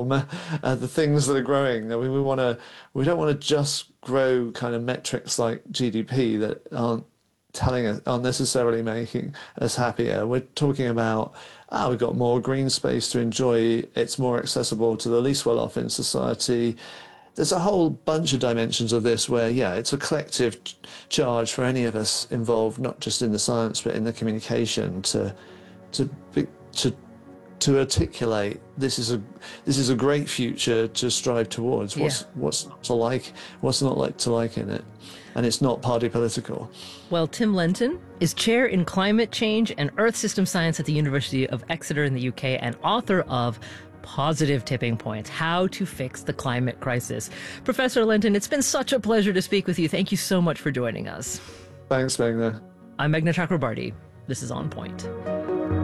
the things that are growing. I mean, we don't want to just grow kind of metrics like GDP that aren't necessarily making us happier. We're talking about, we've got more green space to enjoy. It's more accessible to the least well-off in society. There's a whole bunch of dimensions of this where, yeah, it's a collective charge for any of us involved, not just in the science, but in the communication to be, to articulate this is a great future to strive towards. What's not like to like in it, and it's not party political. Well, Tim Lenton is chair in climate change and earth system science at the University of Exeter in the UK and author of Positive Tipping Points: How to Fix the Climate Crisis. Professor Lenton, it's been such a pleasure to speak with you. Thank you so much for joining us. Thanks, Meghna. I'm Meghna Chakrabarty. This is On Point.